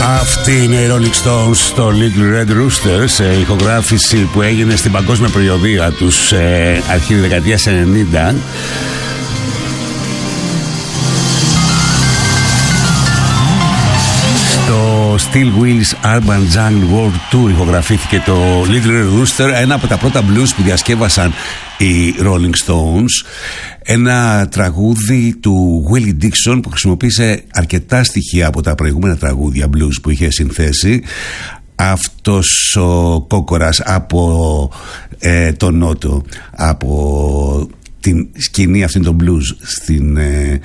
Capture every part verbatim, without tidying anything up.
Αυτή είναι η Rolling Stones στο Little Red Rooster, σε ηχογράφηση που έγινε στην παγκόσμια περιοδία τους ε, αρχή δεκαετίας ενενήντα. Στο Steel Wheels Urban Jungle World Tour ηχογραφήθηκε το Little Red Rooster, ένα από τα πρώτα blues που διασκεύασαν οι Rolling Stones. Ένα τραγούδι του Willie Dixon που χρησιμοποίησε αρκετά στοιχεία από τα προηγούμενα τραγούδια blues που είχε συνθέσει. Αυτός ο κόκορας από ε, τον Νότο, από την σκηνή αυτήν των blues στην, ε,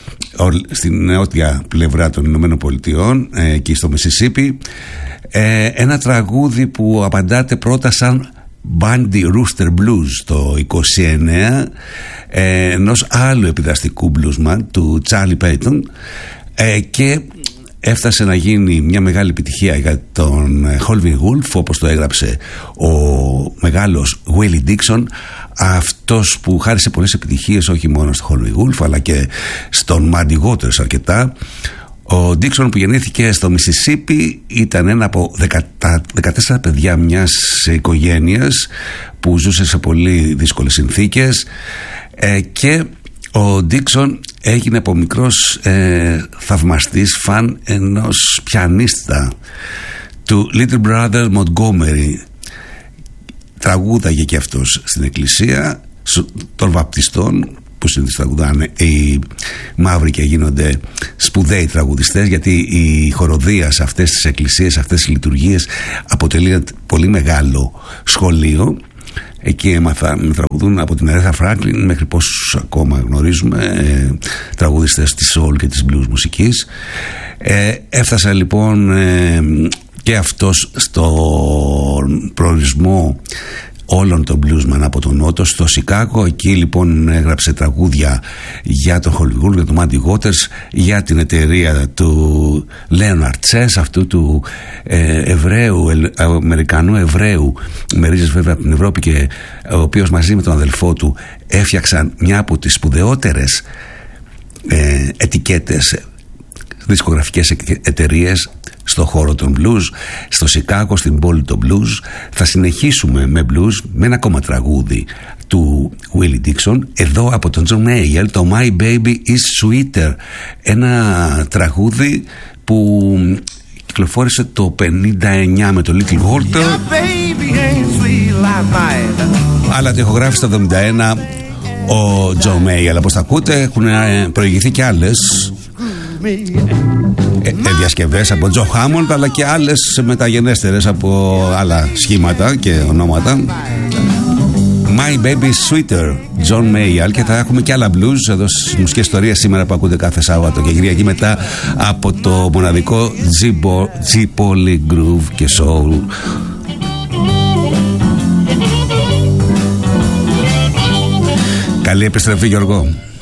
στην νότια πλευρά των Ηνωμένων Πολιτειών, ε, εκεί στο Μισισίπι. ε, ένα τραγούδι που απαντάται πρώτα σαν Bandy Rooster Blues το είκοσι εννέα, ε, ενός άλλου επιδραστικού bluesman του Charlie Payton, ε, και έφτασε να γίνει μια μεγάλη επιτυχία για τον Howlin' Wolf, όπως το έγραψε ο μεγάλος Willie Dixon, αυτός που χάρισε πολλές επιτυχίες όχι μόνο στο Howlin' Wolf αλλά και στον Muddy Waters αρκετά. Ο Dixon, που γεννήθηκε στο Μισισίπι, ήταν ένα από δεκατέσσερα παιδιά μιας οικογένειας που ζούσε σε πολύ δύσκολες συνθήκες, ε, και ο Dixon έγινε από μικρός ε, θαυμαστής φαν ενός πιανίστα, του Little Brother Montgomery. Τραγούδαγε και αυτός στην εκκλησία των βαπτιστών, που συνήθως τραγουδάνε οι μαύροι και γίνονται σπουδαίοι τραγουδιστές, γιατί η χοροδία σε αυτές τις εκκλησίες, σε αυτές τις λειτουργίες αποτελεί ένα πολύ μεγάλο σχολείο. Εκεί έμαθα να τραγουδούν από την Aretha Franklin μέχρι πόσους ακόμα γνωρίζουμε, ε, τραγουδιστές της soul και της blues μουσικής. Ε, έφτασα λοιπόν ε, και αυτός στον προορισμό όλων των bluesman από τον Νότο, στο Σικάγο. Εκεί λοιπόν έγραψε τραγούδια για τον Howlin' Wolf, για τον Muddy Waters, για την εταιρεία του Leonard Chess, αυτού του ε, Εβραίου, ε, Αμερικανού Εβραίου με ρίζες βέβαια από την Ευρώπη, και ο οποίος μαζί με τον αδελφό του έφτιαξαν μια από τις σπουδαιότερες ε, ετικέτες, δισκογραφικές εταιρείες στο χώρο των blues, στο Σικάγο, στην πόλη των blues. Θα συνεχίσουμε με blues, με ένα ακόμα τραγούδι του Willie Dixon, εδώ από τον John Mayall, το My Baby Is Sweeter, ένα τραγούδι που κυκλοφόρησε το πενήντα εννιά με το Little Walter, αλλά το ηχογράφησε το εβδομήντα ένα ο John Mayall. Όπως τα ακούτε, έχουν προηγηθεί και άλλες Ε, ε, διασκευές από Τζο Χάμοντ, αλλά και άλλες μεταγενέστερες από άλλα σχήματα και ονόματα. My Baby Sweeter, John Mayall. Και θα έχουμε και άλλα blues εδώ στις μουσικές ιστορίες σήμερα που ακούτε κάθε Σάββατο και Κυριακή, μετά από το μοναδικό G-Poly Groove και Soul. Καλή επιστροφή, Γιώργο.